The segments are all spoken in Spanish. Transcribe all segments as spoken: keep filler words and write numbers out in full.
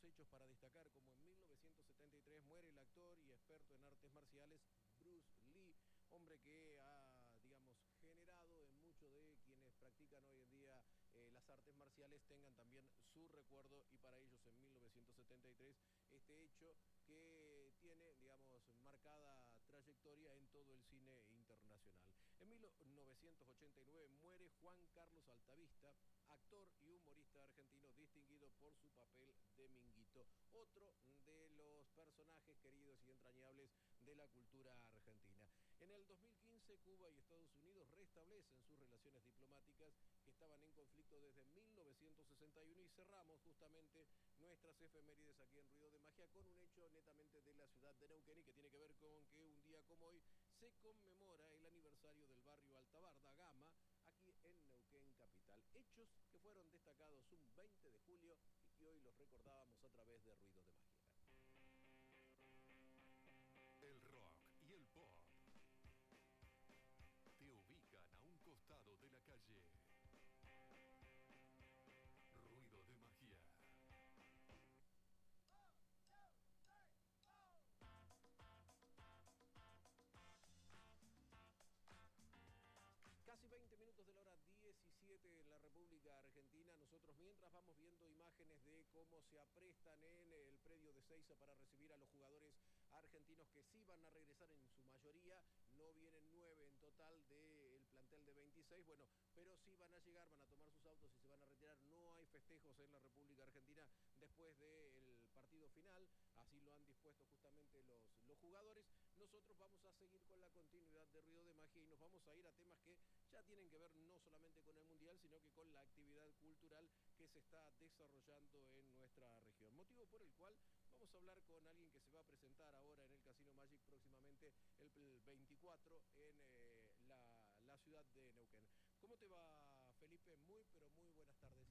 hechos para destacar, como en mil novecientos setenta y tres muere el actor y experto en artes marciales Bruce Lee, hombre que ha, digamos, generado en muchos de quienes practican hoy en día eh, las artes marciales tengan también su recuerdo, y para ellos en mil novecientos setenta y tres este hecho que tiene, digamos, marcada trayectoria en todo el cine internacional. En mil novecientos ochenta y nueve muere Juan Carlos Altavista, actor y humorista argentino distinguido por su papel de Minguito, otro de los personajes queridos y entrañables de la cultura argentina. En el dos mil quince, Cuba y Estados Unidos restablecen sus relaciones diplomáticas que estaban en conflicto desde mil novecientos sesenta y uno, y cerramos justamente nuestras efemérides aquí en Ruido de Magia con un hecho netamente de la ciudad de Neuquén y que tiene que ver con que un día como hoy se conmemora el aniversario del barrio Altabarda Gama, aquí en Neuquén capital. Hechos que fueron destacados un veinte de julio y que hoy los recordábamos a través de Ruido de Magia. El rock y el pop te ubican a un costado de la calle. Ruido de Magia. Casi veinte minutos de la hora diecisiete en la República Argentina. Nosotros mientras vamos viendo imágenes de cómo se aprestan en el predio de Seiza para recibir a los jugadores argentinos que sí van a regresar en su mayoría. No vienen nueve en total del plantel de veintiséis, bueno, pero sí van a llegar, van a tomar sus autos y se van a retirar. No hay festejos en la República Argentina después del partido final, así lo han dispuesto justamente los, los jugadores. Nosotros vamos a seguir con la continuidad de Ruido de Magia y nos vamos a ir a temas que ya tienen que ver no solamente con el Mundial, sino que con la actividad cultural que se está desarrollando en nuestra región. Motivo por el cual vamos a hablar con alguien que se va a presentar ahora en el Casino Magic próximamente el veinticuatro en eh, la, la ciudad de Neuquén. ¿Cómo te va, Felipe? Muy, pero muy buenas tardes.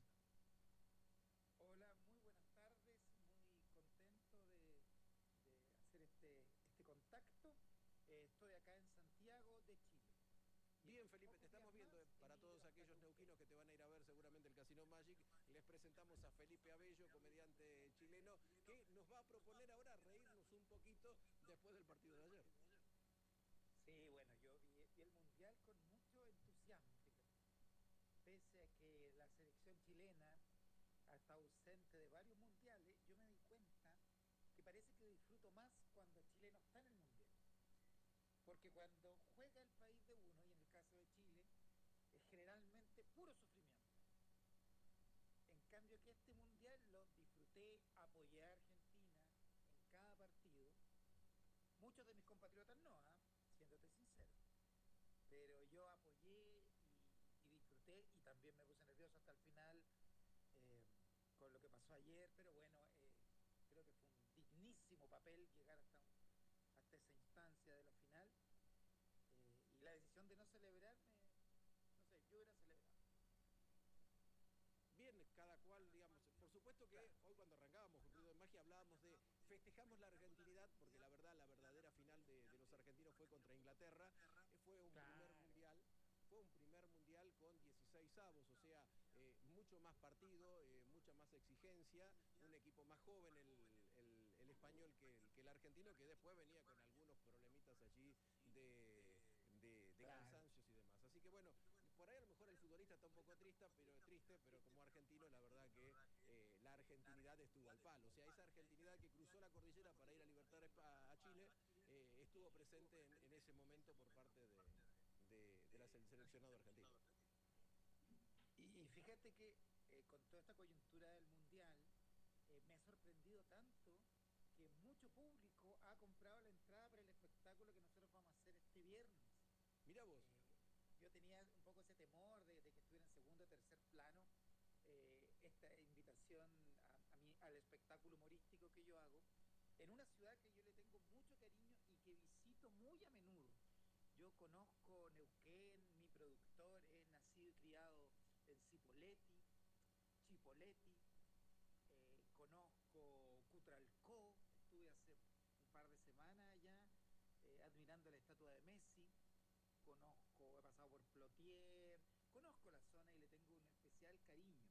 Hola, muy buenas tardes, muy contento de, de hacer este, este contacto. Eh, estoy acá en Santiago de Chile. Bien, Felipe, te estamos viendo. Eh, para todos aquellos neuquinos que te van a ir a ver seguramente el Casino Magic, les presentamos a Felipe Abello, comediante chileno, que nos va a proponer ahora reírnos un poquito después del partido de ayer. Sí, bueno, yo vi, vi el Mundial con mucho entusiasmo, fíjate. Pese a que la selección chilena ha estado ausente de varios mundiales, yo me di cuenta que parece que disfruto más cuando Chile no está en el Mundial. Porque cuando juega el país de uno, y en el caso de Chile, es generalmente puro sufrimiento. En cambio que este mundial lo disfruté, apoyé a Argentina en cada partido. Muchos de mis compatriotas no, ¿eh? Siéndote sincero. Pero yo apoyé y, y disfruté, y también me puse nervioso hasta el final eh, con lo que pasó ayer, pero bueno, eh, creo que fue un dignísimo papel llegar hasta un hasta esa instancia de la final, eh, y la decisión de no celebrarme, no sé, yo hubiera celebrado. Bien, cada cual, digamos, por supuesto que Claro. hoy cuando arrancábamos Ruido de Magia hablábamos de festejamos la argentinidad, porque la verdad, la verdadera final de, de los argentinos fue contra Inglaterra, eh, fue un primer Claro. mundial. Fue un primer mundial con dieciséis avos, o sea, eh, mucho más partido, eh, mucha más exigencia, un equipo más joven el, el, el español que el, que el argentino, que después venía con algunos problemitas allí de, de, de Claro. cansancios y demás. Así que bueno, por ahí a lo mejor el futbolista está un poco triste, pero triste, pero como argentino la verdad que eh, la argentinidad estuvo al palo. O sea, esa argentinidad que cruzó la cordillera para ir a libertar a, a Chile eh, estuvo presente en, en ese momento por parte de, de, de la seleccionado argentino. Y, y fíjate que eh, con toda esta coyuntura del mundial, eh, me ha sorprendido tanto que mucho público ha comprado la entrada para el espectáculo que nosotros vamos a hacer este viernes. Mira vos. Eh, yo tenía un poco ese temor de, de que estuviera en segundo o tercer plano eh, esta invitación a, a mí, al espectáculo humorístico que yo hago, en una ciudad que yo le tengo mucho cariño y que visito muy a menudo. Yo conozco Neuquén, mi productor es nacido y criado en Cipolletti, Chipoleti, eh, conozco Cutralcó, estuve hace un par de semanas allá eh, admirando la estatua de Messi, conozco, he pasado por Plotier, conozco la zona y le tengo un especial cariño.